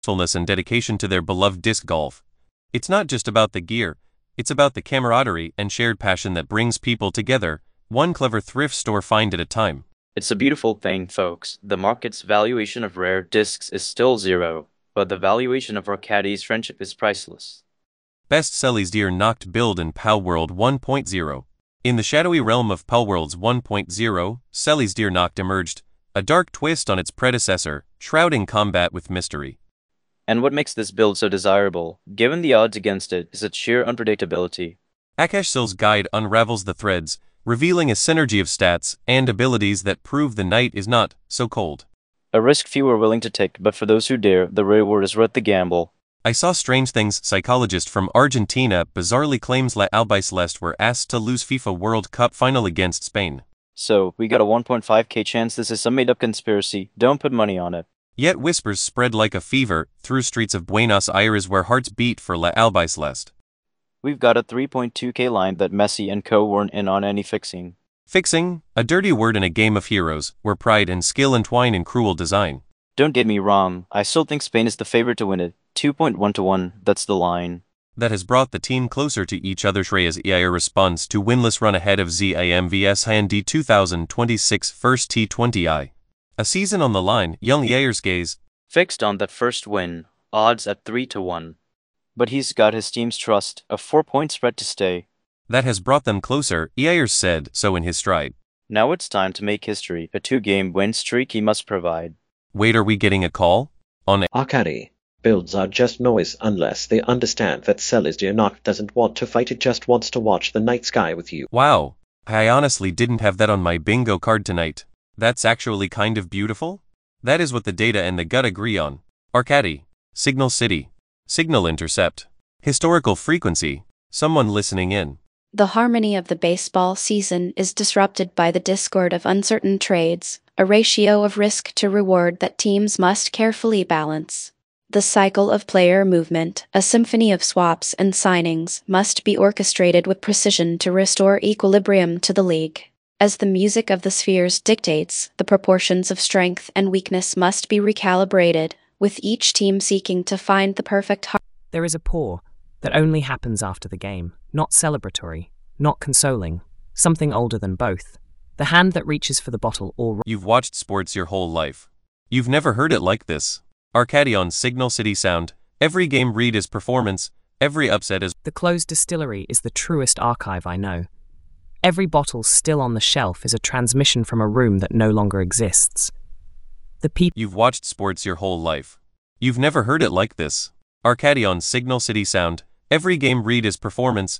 resourcefulness and dedication to their beloved disc golf. It's not just about the gear, it's about the camaraderie and shared passion that brings people together, one clever thrift store find at a time. It's a beautiful thing, folks. The market's valuation of rare discs is still zero, but the valuation of our caddy's friendship is priceless. Best Selly's Deer knocked build in Palworld 1.0. In the shadowy realm of Palworlds 1.0, Selly's Deer knocked emerged, a dark twist on its predecessor, shrouding combat with mystery. And what makes this build so desirable, given the odds against it, is its sheer unpredictability. Akash Sil's guide unravels the threads, revealing a synergy of stats and abilities that prove the night is not so cold. A risk few are willing to take, but for those who dare, the reward is worth the gamble. I Saw Strange Things psychologist from Argentina bizarrely claims La Albiceleste were asked to lose FIFA World Cup final against Spain. So, we got a 1.5k chance this is some made-up conspiracy. Don't put money on it. Yet whispers spread like a fever through streets of Buenos Aires where hearts beat for La Albiceleste. We've got a 3.2k line that Messi and co weren't in on any fixing. Fixing, a dirty word in a game of heroes, where pride and skill entwine in cruel design. Don't get me wrong, I still think Spain is the favorite to win it. 2.1 to 1, that's the line. That has brought the team closer to each other. Shreyas Eir responds to winless run ahead of ZIM vs Hyundai 2026 first T20I. A season on the line, young Eir's gaze fixed on that first win, odds at 3 to 1. But he's got his team's trust, a 4-point spread to stay. That has brought them closer, Eir said so in his stride. Now it's time to make history, a 2-game win streak he must provide. Wait, are we getting a call? On Arkady, builds are just noise unless they understand that Selly's Deer Knock doesn't want to fight, it just wants to watch the night sky with you. Wow, I honestly didn't have that on my bingo card tonight. That's actually kind of beautiful? That is what the data and the gut agree on. Arkady, Signal City, Signal Intercept, Historical Frequency, someone listening in. The harmony of the baseball season is disrupted by the discord of uncertain trades, a ratio of risk to reward that teams must carefully balance. The cycle of player movement, a symphony of swaps and signings, must be orchestrated with precision to restore equilibrium to the league. As the music of the spheres dictates, the proportions of strength and weakness must be recalibrated, with each team seeking to find the perfect harmony. There is a pause that only happens after the game, not celebratory, not consoling, something older than both. The hand that reaches for the bottle or... You've watched sports your whole life. You've never heard it like this. Arkady on Signal City Sound, every game read is performance, every upset is... The closed distillery is the truest archive I know. Every bottle still on the shelf is a transmission from a room that no longer exists. The people... You've watched sports your whole life. You've never heard it like this. Arkady on Signal City Sound, every game read is performance,